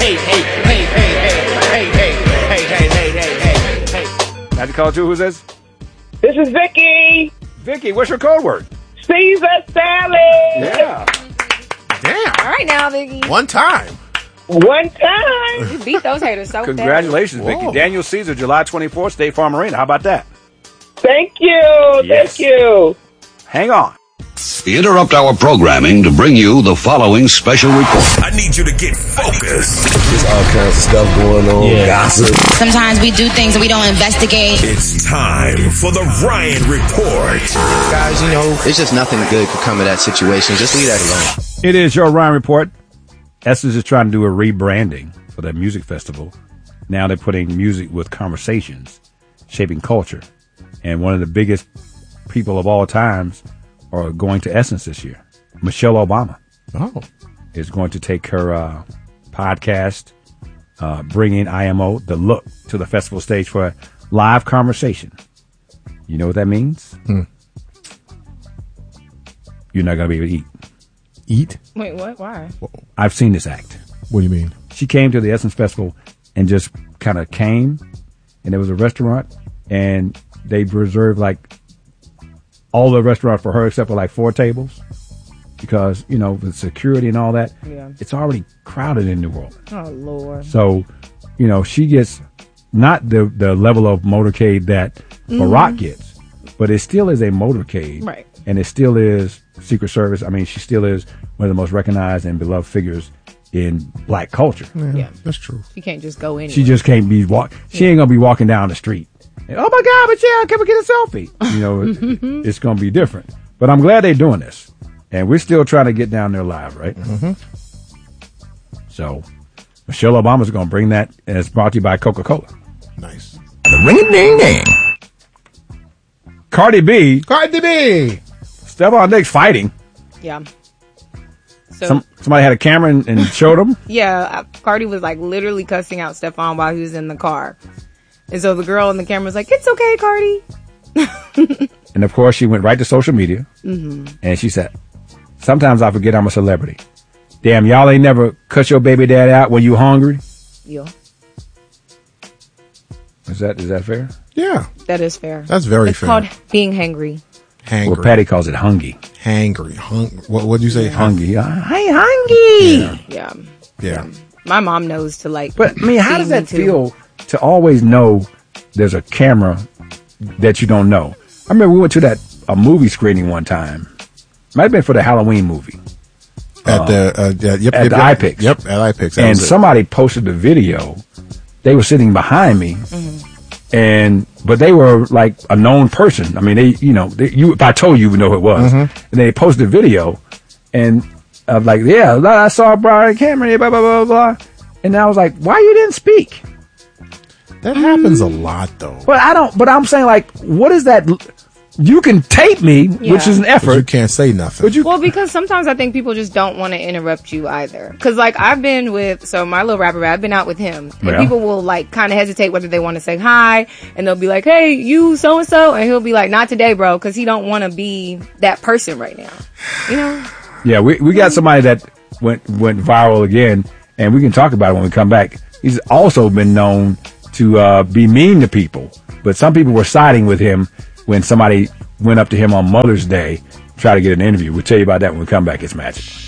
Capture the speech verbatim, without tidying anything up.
hey, hey, hey, hey, hey, hey, hey, hey, hey, hey, hey, hey. Magic Call two, who's this? This is Vicky. Vicky, what's your code word? Caesar salad. Yeah. Damn. All right now, Vicky. One time. One time. You beat those haters so Congratulations, Vicky. Whoa. Daniel Caesar, July twenty-fourth, State Farm Arena. How about that? Thank you. Yes. Thank you. Hang on. We interrupt our programming to bring you the following special report. I need you to get focused. There's all kinds of stuff going on. Yeah. Gossip. Sometimes we do things and we don't investigate. It's time for the Ryan Report. Guys, you know, it's just nothing good could come of that situation. Just leave that alone. It is your Ryan Report. Essence is trying to do a rebranding for that music festival. Now they're putting music with conversations, shaping culture. And one of the biggest people of all times are going to Essence this year. Michelle Obama Oh. is going to take her uh, podcast, uh, bringing I M O, The Look, to the festival stage for a live conversation. You know what that means? Hmm. You're not going to be able to eat. Eat? Wait, what? Why? I've seen this act. What do you mean? She came to the Essence Festival and just kind of came, and there was a restaurant, and they reserved like all the restaurant for her except for like four tables because, you know, with security and all that, Yeah. it's already crowded in New Orleans. Oh, Lord. So, you know, she gets not the, the level of motorcade that Barack gets, but it still is a motorcade. Right. And it still is Secret Service. I mean, she still is one of the most recognized and beloved figures in black culture. Yeah, Yeah. that's true. You can't just go anywhere. She just can't be walk. She ain't gonna be walking down the street. And, oh my God, Michelle, can we get a selfie? You know, it, it's gonna be different. But I'm glad they're doing this, and we're still trying to get down there live, right? Mm-hmm. So, Michelle Obama's gonna bring that, and it's brought to you by Coca-Cola. Nice. Ring ding ding. Cardi B, Cardi B. Stephon Diggs fighting. Yeah. So, Some somebody had a camera and, and showed them. yeah, uh, Cardi was like literally cussing out Stephon while he was in the car. And so the girl in the camera was like, it's okay, Cardi. And of course, she went right to social media, Mm-hmm. and she said, "Sometimes I forget I'm a celebrity. Damn, y'all ain't never cut your baby dad out when you hungry." Yeah, Is that is that fair? Yeah, that is fair. that's very it's fair. called being hangry. Hangry. Well, Patty calls it hungry. Hangry. Hung- what would you say? Hungry. Uh, Hey, hungry. Yeah. Yeah. My mom knows to like. But I mean, how feed does me that too. feel to always know there's a camera that you don't know? I remember we went to that a movie screening one time. Might have been for the Halloween movie. At the, uh, yeah, yep, at yep, the yep. iPix. Yep, at iPix. That And was it. somebody posted the video. They were sitting behind me, Mm-hmm. and but they were like a known person. I mean, they, you know, they, you. If I told you, you would know who it was. Mm-hmm. And they posted a video, and I was like, "Yeah, I saw Brian Cameron." Blah blah blah blah. And I was like, "Why you didn't speak?" That happens a lot, though. But I don't. But I'm saying, like, what is that? You can tape me, which Yeah. is an But you effort. can't say nothing. But you, Well, because sometimes I think people just don't want to interrupt you either. Because, like, I've been with, so my little rapper, I've been out with him. And Yeah. people will, like, kind of hesitate whether they want to say hi. And they'll be like, hey, you so-and-so. And he'll be like, not today, bro. Because he don't want to be that person right now. You know? yeah, we we got somebody that went went viral again, and we can talk about it when we come back. He's also been known to uh, be mean to people, but some people were siding with him when somebody went up to him on Mother's Day, try to get an interview. We'll tell you about that when we come back. It's Magic.